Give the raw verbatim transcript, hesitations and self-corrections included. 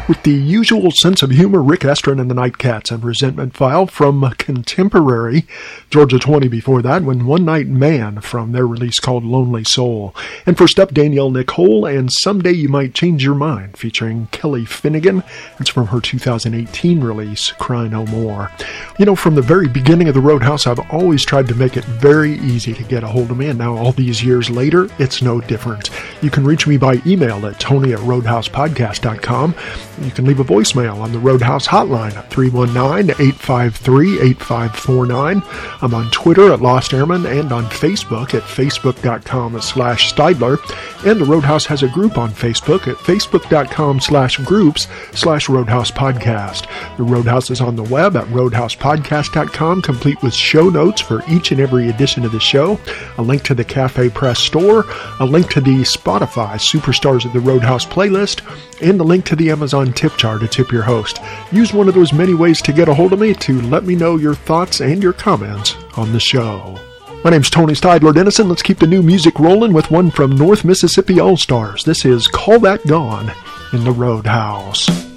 With the usual sense of humor, Rick Estrin and the Nightcats and Resentment File from Contemporary, Georgia twenty before that, when One Night Man from their release called Lonely Soul. And first up, Danielle Nicole and Someday You Might Change Your Mind, featuring Kelly Finnegan. It's from her two thousand eighteen release, Cry No More. You know, from the very beginning of the Roadhouse, I've always tried to make it very easy to get a hold of me, and now all these years later, it's no different. You can reach me by email at tony at roadhouse podcast dot com. You can leave a voicemail on the Roadhouse hotline at three one nine, eight five three, eight five four nine. I'm on Twitter at Lost Airman and on Facebook at facebook dot com slash Steidler. And the Roadhouse has a group on Facebook at facebook dot com slash groups slash Roadhouse Podcast. The Roadhouse is on the web at roadhouse podcast dot com, complete with show notes for each and every edition of the show, a link to the Cafe Press store, a link to the Spotify Superstars of the Roadhouse playlist, and a link to the Amazon tip jar to tip your host. Use one of those many ways to get a hold of me to let me know your thoughts and your comments on the show. My name's Tony Steidler Dennison. Let's keep the new music rolling with one from North Mississippi All-Stars. This is Call That Gone in the Roadhouse.